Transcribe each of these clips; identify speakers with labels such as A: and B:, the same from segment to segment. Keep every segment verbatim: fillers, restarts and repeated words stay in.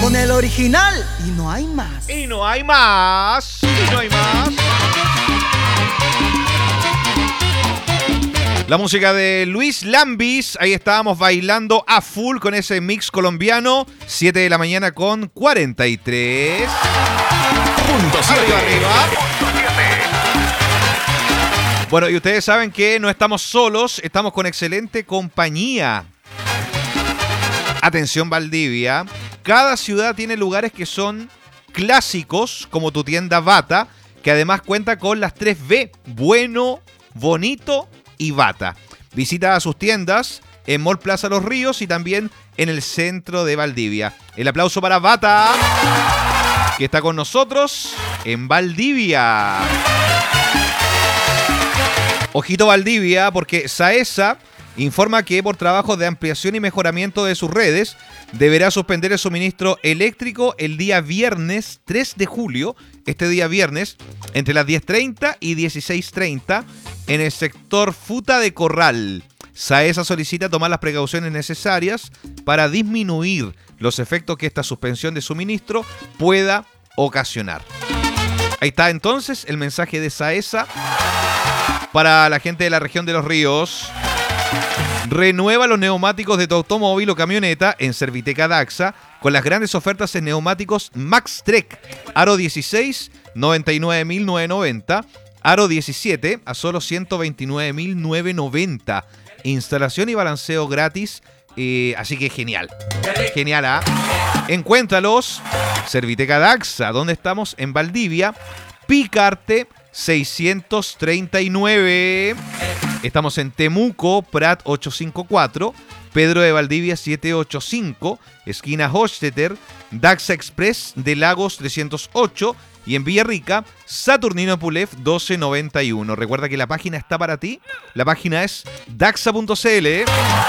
A: con el original y no hay más.
B: Y no hay más. Y no hay más. La música de Luis Lambis. Ahí estábamos bailando a full con ese mix colombiano. siete de la mañana con cuarenta y tres.
C: Punto siete.
B: Arriba, arriba. Bueno, y ustedes saben que no estamos solos, estamos con excelente compañía. Atención, Valdivia. Cada ciudad tiene lugares que son clásicos, como tu tienda Bata, que además cuenta con las tres B: bueno, bonito y Bata. Visita a sus tiendas en Mall Plaza Los Ríos y también en el centro de Valdivia. El aplauso para Bata, que está con nosotros en Valdivia. Ojito Valdivia, porque Saesa informa que por trabajo de ampliación y mejoramiento de sus redes deberá suspender el suministro eléctrico el día viernes tres de julio, este día viernes, entre las diez treinta y dieciséis treinta en el sector Futa de Corral. Saesa solicita tomar las precauciones necesarias para disminuir los efectos que esta suspensión de suministro pueda ocasionar. Ahí está entonces el mensaje de Saesa para la gente de la región de Los Ríos. Renueva los neumáticos de tu automóvil o camioneta en Serviteca Daxa con las grandes ofertas en neumáticos MaxTrek. Aro dieciséis, noventa y nueve mil novecientos noventa. Aro diecisiete a solo ciento veintinueve mil novecientos noventa. Instalación y balanceo gratis. Eh, así que genial. Genial, ¿ah? ¿eh? Encuéntralos. Serviteca Daxa, donde estamos en Valdivia. Picarte seiscientos treinta y nueve. Estamos en Temuco, Prat ochocientos cincuenta y cuatro, Pedro de Valdivia setecientos ochenta y cinco, esquina Hochstetter, Daxa Express de Lagos trescientos ocho y en Villarrica, Saturnino Pulef doce noventa y uno. Recuerda que la página está para ti. La página es daxa punto cl.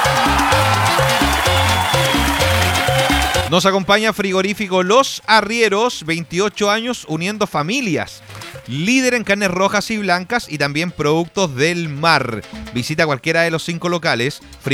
B: Nos acompaña Frigorífico Los Arrieros, veintiocho años uniendo familias. Líder en carnes rojas y blancas y también productos del mar. Visita cualquiera de los cinco locales.